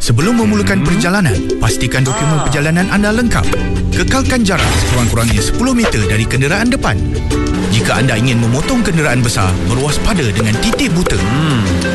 Sebelum memulakan perjalanan, pastikan dokumen perjalanan anda lengkap. Kekalkan jarak sekurang-kurangnya 10 meter dari kenderaan depan. Jika anda ingin memotong kenderaan besar, berwaspada dengan titik buta.